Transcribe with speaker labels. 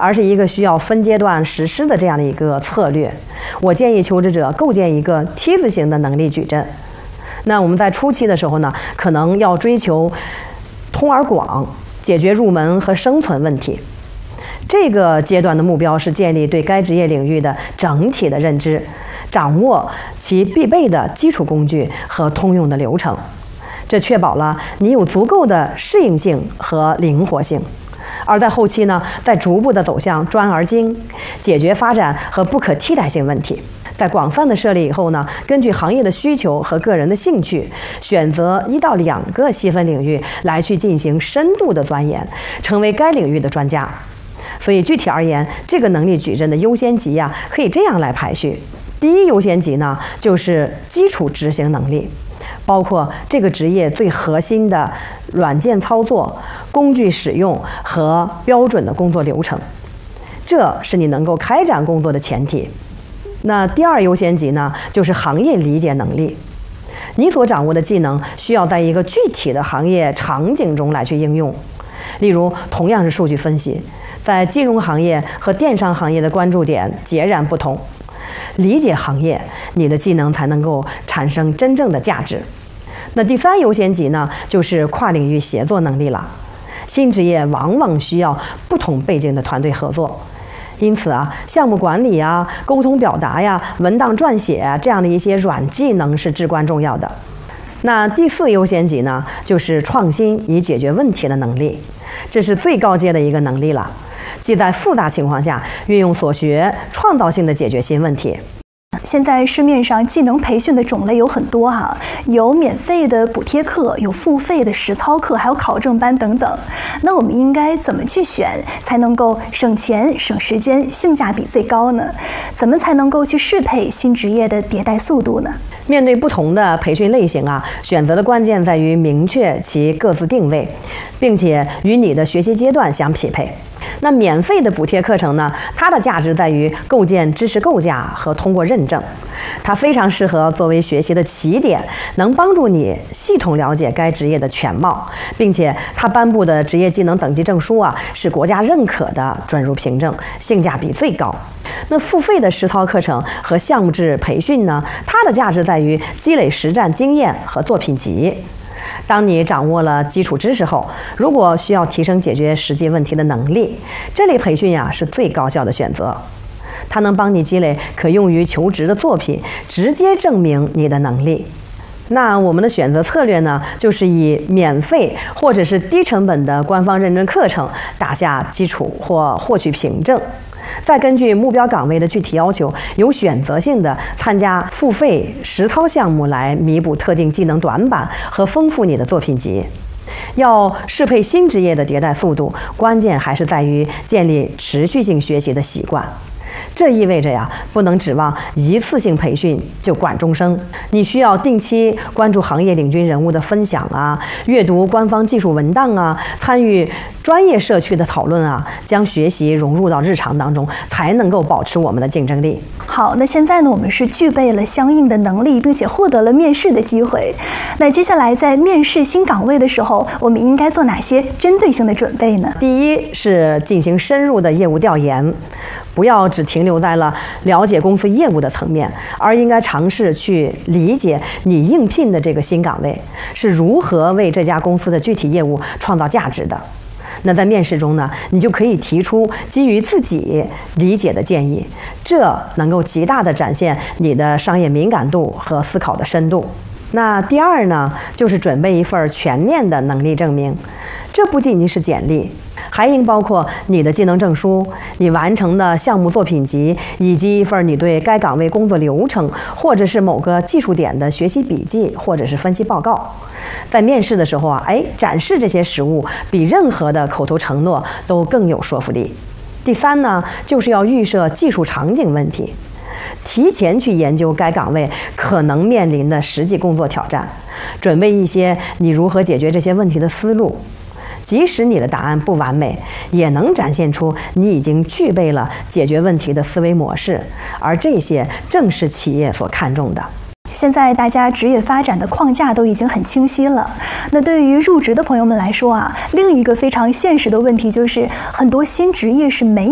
Speaker 1: 而是一个需要分阶段实施的这样的一个策略。我建议求职者构建一个梯子型的能力矩阵。那我们在初期的时候呢，可能要追求通而广，解决入门和生存问题。这个阶段的目标是建立对该职业领域的整体的认知，掌握其必备的基础工具和通用的流程。这确保了你有足够的适应性和灵活性。而在后期呢，再逐步的走向专而精，解决发展和不可替代性问题。在广泛的设立以后呢，根据行业的需求和个人的兴趣，选择1到2个细分领域来去进行深度的钻研，成为该领域的专家。所以具体而言，这个能力矩阵的优先级呀，可以这样来排序。第一优先级呢，就是基础执行能力，包括这个职业最核心的软件操作、工具使用和标准的工作流程，这是你能够开展工作的前提。那第二优先级呢，就是行业理解能力。你所掌握的技能需要在一个具体的行业场景中来去应用。例如，同样是数据分析，在金融行业和电商行业的关注点截然不同。理解行业，你的技能才能够产生真正的价值。那第三优先级呢，就是跨领域协作能力了。新职业往往需要不同背景的团队合作，因此啊，项目管理啊、沟通表达呀、文档撰写啊，这样的一些软技能是至关重要的。那第四优先级呢，就是创新以解决问题的能力，这是最高阶的一个能力了，即在复杂情况下运用所学，创造性的解决新问题。
Speaker 2: 现在市面上技能培训的种类有很多哈，有免费的补贴课，有付费的实操课，还有考证班等等。那我们应该怎么去选，才能够省钱、省时间、性价比最高呢？怎么才能够去适配新职业的迭代速度呢？
Speaker 1: 面对不同的培训类型啊，选择的关键在于明确其各自定位，并且与你的学习阶段相匹配。那免费的补贴课程呢，它的价值在于构建知识构架和通过认证，它非常适合作为学习的起点，能帮助你系统了解该职业的全貌，并且它颁布的职业技能等级证书啊，是国家认可的准入凭证，性价比最高。那付费的实操课程和项目制培训呢，它的价值在于积累实战经验和作品集。当你掌握了基础知识后，如果需要提升解决实际问题的能力，这类培训呀是最高效的选择。它能帮你积累可用于求职的作品，直接证明你的能力。那我们的选择策略呢，就是以免费或者是低成本的官方认证课程打下基础或获取凭证，再根据目标岗位的具体要求，有选择性的参加付费实操项目来弥补特定技能短板和丰富你的作品集。要适配新职业的迭代速度，关键还是在于建立持续性学习的习惯。这意味着呀，不能指望一次性培训就管终生。你需要定期关注行业领军人物的分享啊，阅读官方技术文档啊，参与专业社区的讨论啊，将学习融入到日常当中，才能够保持我们的竞争力。
Speaker 2: 好，那现在呢，我们是具备了相应的能力，并且获得了面试的机会。那接下来在面试新岗位的时候，我们应该做哪些针对性的准备呢？
Speaker 1: 第一是进行深入的业务调研，不要只停留在了了解公司业务的层面，而应该尝试去理解你应聘的这个新岗位是如何为这家公司的具体业务创造价值的。那在面试中呢，你就可以提出基于自己理解的建议，这能够极大地展现你的商业敏感度和思考的深度。那第二呢，就是准备一份全面的能力证明，这不仅仅是简历，还应包括你的技能证书、你完成的项目作品集，以及一份你对该岗位工作流程或者是某个技术点的学习笔记或者是分析报告。在面试的时候啊，展示这些实物比任何的口头承诺都更有说服力。第三呢，就是要预设技术场景问题，提前去研究该岗位可能面临的实际工作挑战，准备一些你如何解决这些问题的思路。即使你的答案不完美，也能展现出你已经具备了解决问题的思维模式，而这些正是企业所看重的。
Speaker 2: 现在大家职业发展的框架都已经很清晰了，那对于入职的朋友们来说啊，另一个非常现实的问题就是，很多新职业是没